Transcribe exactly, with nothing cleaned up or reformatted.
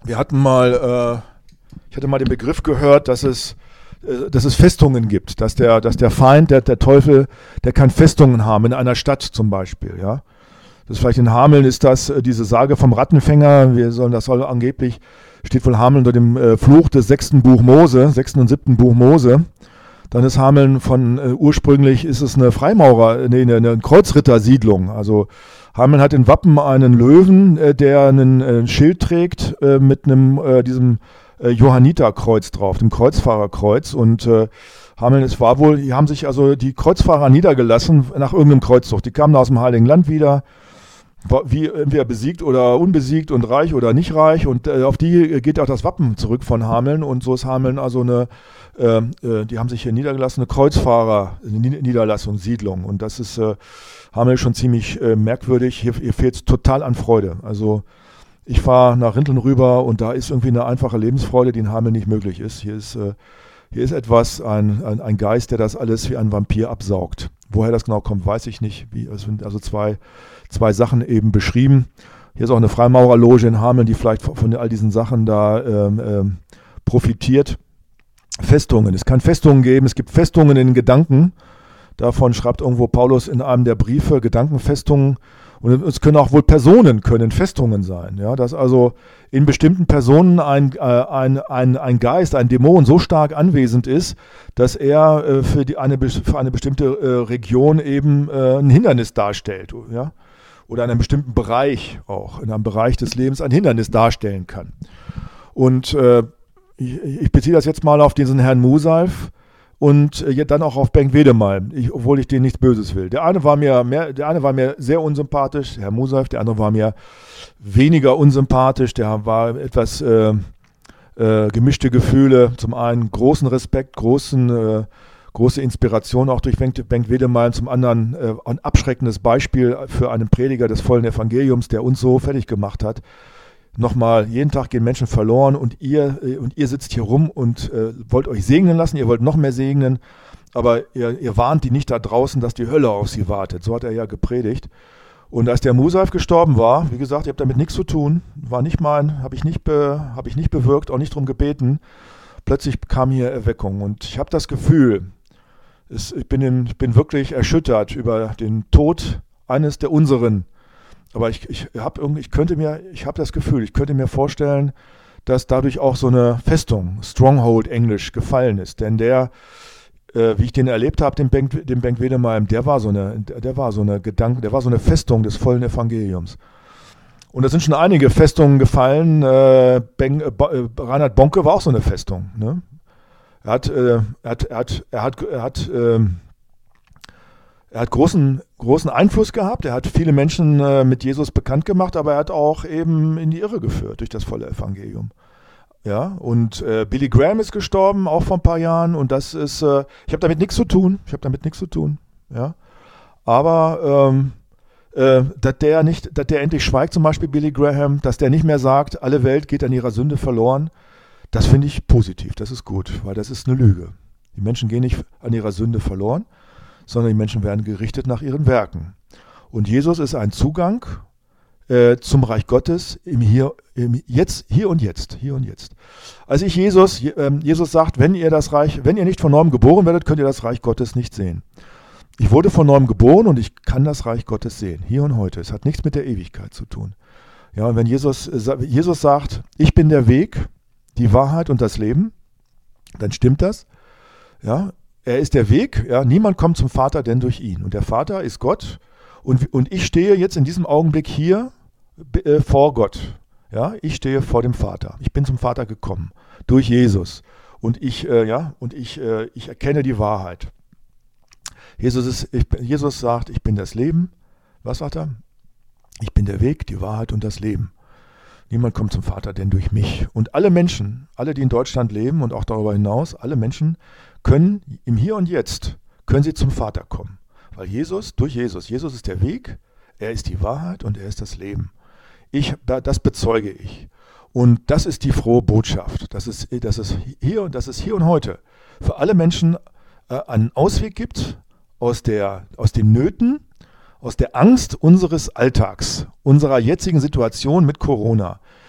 Wir hatten mal, äh, ich hatte mal den Begriff gehört, dass es, äh, dass es Festungen gibt, dass der, dass der Feind, der, der Teufel, der kann Festungen haben, in einer Stadt zum Beispiel, ja. Das ist vielleicht in Hameln ist das äh, diese Sage vom Rattenfänger, wir sollen, das soll angeblich, steht wohl Hameln unter dem äh, Fluch des sechsten Buch Mose, sechsten und siebten Buch Mose. Dann ist Hameln von, äh, ursprünglich ist es eine Freimaurer, nee, eine, eine Kreuzrittersiedlung, also Hameln hat in Wappen einen Löwen, äh, der einen äh, Schild trägt äh, mit einem äh, diesem äh, Johanniterkreuz drauf, dem Kreuzfahrerkreuz. Und äh, Hameln, es war wohl, hier haben sich also die Kreuzfahrer niedergelassen nach irgendeinem Kreuzzug. Die kamen aus dem Heiligen Land wieder, war wie entweder besiegt oder unbesiegt und reich oder nicht reich. Und äh, auf die geht auch das Wappen zurück von Hameln. Und so ist Hameln also eine, äh, äh, die haben sich hier niedergelassen, eine Kreuzfahrer-Niederlassung, Siedlung. Und das ist äh, Hameln schon ziemlich äh, merkwürdig. Hier, hier fehlt es total an Freude. Also ich fahre nach Rinteln rüber und da ist irgendwie eine einfache Lebensfreude, die in Hameln nicht möglich ist. Hier ist, äh, hier ist etwas, ein, ein, ein Geist, der das alles wie ein Vampir absaugt. Woher das genau kommt, weiß ich nicht. Wie, es sind also zwei, zwei Sachen eben beschrieben. Hier ist auch eine Freimaurerloge in Hameln, die vielleicht von, von all diesen Sachen da ähm, ähm, profitiert. Festungen. Es kann Festungen geben, es gibt Festungen in Gedanken. Davon schreibt irgendwo Paulus in einem der Briefe, Gedankenfestungen. Und es können auch wohl Personen, können Festungen sein. Ja, dass also in bestimmten Personen ein, äh, ein, ein, ein Geist, ein Dämon so stark anwesend ist, dass er äh, für, die, eine, für eine bestimmte äh, Region eben äh, ein Hindernis darstellt. Ja? Oder in einem bestimmten Bereich auch, in einem Bereich des Lebens ein Hindernis darstellen kann. Und äh, ich, ich beziehe das jetzt mal auf diesen Herrn Musalf. Und äh, dann auch auf Bengt Wedemalm, ich, obwohl ich denen nichts Böses will. Der eine war mir mehr, der eine war mir sehr unsympathisch, Herr Musalf, der andere war mir weniger unsympathisch, der war etwas äh, äh, gemischte Gefühle. Zum einen großen Respekt, großen, äh, große Inspiration auch durch Bengt, Bengt Wedemalm, zum anderen äh, ein abschreckendes Beispiel für einen Prediger des vollen Evangeliums, der uns so fertig gemacht hat. Nochmal, jeden Tag gehen Menschen verloren und ihr, und ihr sitzt hier rum und äh, wollt euch segnen lassen, ihr wollt noch mehr segnen, aber ihr, ihr warnt die nicht da draußen, dass die Hölle auf sie wartet. So hat er ja gepredigt. Und als der Musalf gestorben war, wie gesagt, ich habe damit nichts zu tun, war nicht mein, habe ich nicht be, habe ich nicht bewirkt, auch nicht drum gebeten. Plötzlich kam hier Erweckung und ich habe das Gefühl, es, ich, bin in, ich bin wirklich erschüttert über den Tod eines der unseren. Aber ich, ich habe irgendwie, ich könnte mir, ich habe das Gefühl, ich könnte mir vorstellen, dass dadurch auch so eine Festung, Stronghold Englisch, gefallen ist. Denn der, äh, wie ich den erlebt habe, den Bengt, den Bengt Wedemalm, der war so eine, der war so eine Gedanke, der war so eine Festung des vollen Evangeliums. Und da sind schon einige Festungen gefallen. Äh, ben, äh, Reinhard Bonke war auch so eine Festung. Ne? Er hat, äh, er hat, er hat, er hat, er hat äh, Er hat großen, großen Einfluss gehabt, er hat viele Menschen äh, mit Jesus bekannt gemacht, aber er hat auch eben in die Irre geführt durch das volle Evangelium. Ja, und äh, Billy Graham ist gestorben, auch vor ein paar Jahren, und das ist, äh, ich habe damit nichts zu tun, ich habe damit nichts zu tun, ja. Aber ähm, äh, dass der nicht, dass der endlich schweigt, zum Beispiel Billy Graham, dass der nicht mehr sagt, alle Welt geht an ihrer Sünde verloren, das finde ich positiv, das ist gut, weil das ist eine Lüge. Die Menschen gehen nicht an ihrer Sünde verloren, sondern die Menschen werden gerichtet nach ihren Werken. Und Jesus ist ein Zugang äh, zum Reich Gottes im Hier, im Jetzt, hier und jetzt, hier und jetzt. Als ich Jesus, äh, Jesus sagt, wenn ihr das Reich, wenn ihr nicht von neuem geboren werdet, könnt ihr das Reich Gottes nicht sehen. Ich wurde von neuem geboren und ich kann das Reich Gottes sehen, hier und heute. Es hat nichts mit der Ewigkeit zu tun. Ja, und wenn Jesus, äh, Jesus sagt, ich bin der Weg, die Wahrheit und das Leben, dann stimmt das. Ja, er ist der Weg, ja, niemand kommt zum Vater denn durch ihn. Und der Vater ist Gott und, und ich stehe jetzt in diesem Augenblick hier äh, vor Gott. Ja, ich stehe vor dem Vater. Ich bin zum Vater gekommen durch Jesus und ich, äh, ja, und ich, äh, ich erkenne die Wahrheit. Jesus, ist, ich, Jesus sagt, ich bin das Leben. Was sagt er? Ich bin der Weg, die Wahrheit und das Leben. Niemand kommt zum Vater denn durch mich. Und alle Menschen, alle, die in Deutschland leben und auch darüber hinaus, alle Menschen können im Hier und Jetzt, können sie zum Vater kommen. Weil Jesus, durch Jesus, Jesus ist der Weg, er ist die Wahrheit und er ist das Leben. Ich, das bezeuge ich. Und das ist die frohe Botschaft, dass es, dass es, hier, dass es hier und heute für alle Menschen äh, einen Ausweg gibt aus, der, aus den Nöten, aus der Angst unseres Alltags, unserer jetzigen Situation mit Corona.